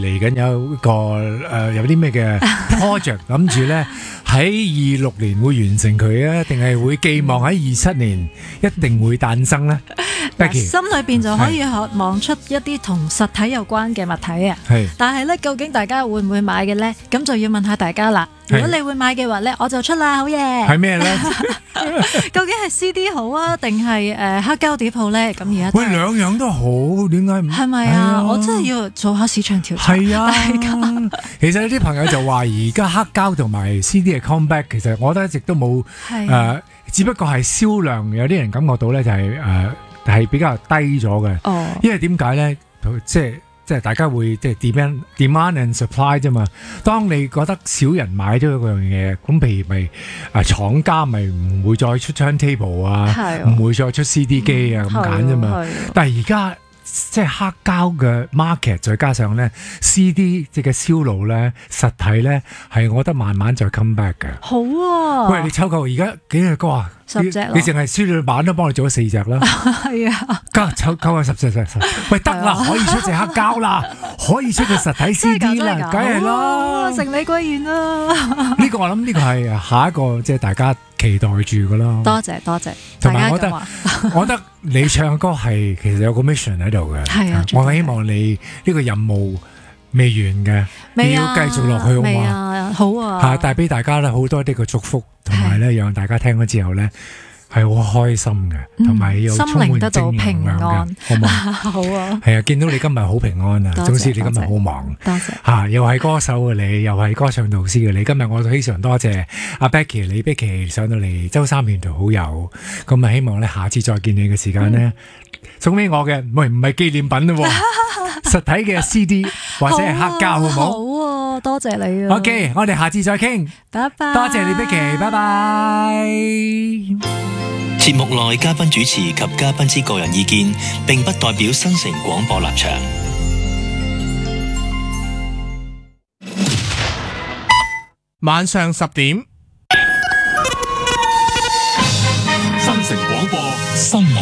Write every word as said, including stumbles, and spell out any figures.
嚟緊有一個誒、呃、有啲咩嘅 project 諗住咧喺二六年會完成佢啊，定係會寄望喺二七年一定會誕生咧？Becky 心裏邊就可以渴望出一啲同實體有關嘅物體啊。 係， 但係咧，究竟大家會唔會買嘅咧？咁就要問下大家啦。如果你會買嘅話咧，我就出啦，好嘢！ 係咩咧？ 究竟係 C D 好啊，定係誒黑膠碟好咧？咁而家喂，兩樣都好，點解唔係咪啊？我真係要做下市場調查。 係啊， 大家其實有啲朋友就話而家黑膠同埋 C D 嘅 comeback， 其實我覺得一直都冇誒、呃，只不過係銷量有啲人感覺到咧就係誒係比較低咗嘅。哦，因為點解咧？即係。即係大家會即係 demand demand and supply 啫嘛。當你覺得少人買咗嗰樣嘢，咁譬如咪啊廠家咪唔會再出 turntable 啊，唔會再出 C D 機啊咁揀啫嘛。但係而家即係黑膠嘅 market， 再加上咧 C D 即係嘅銷路咧，實體咧係我覺得慢慢再 come back 嘅。 好啊！ 喂，你抽夠而家幾隻歌啊？ 十隻， 你淨係輸咗版都幫你做咗四隻啦。 係啊， 加抽夠啊十隻十隻，喂得啦，可以出隻黑膠啦，可以出隻實體 C D 啦，梗係啦， 成李貴賢啦。 呢個我諗呢個係下一個即係大家期待住噶啦。 多謝多謝， 同埋我覺得，我覺得你唱歌係其實有個 mission 喺度嘅。係啊，我希望你呢個任務未完嘅，你要繼續落去好嘛？ 好啊， 係帶俾大家咧好多啲嘅祝福，同埋咧讓大家聽咗之後咧係好開心嘅，同埋有充滿正能量嘅，好嘛？ 好啊， 係啊，見到你今日好平安啊，總之你今日好忙， 多謝吓，又係歌手嘅你，又係歌唱導師嘅你，今日我非常多謝阿 Becky 李碧琪上到嚟周三沿途好友，咁啊希望咧下次再見你嘅時間咧，送俾我嘅唔係唔係紀念品咯。實體嘅 C D 或者係黑膠好唔好？ 好啊，多謝你啊。 OK， 我哋下次再傾。 拜拜。 多謝李碧琪，拜拜。 節目內嘉賓主持及嘉賓之個人意見，並不代表新城廣播立場。 晚上十點， 新城廣播新聞。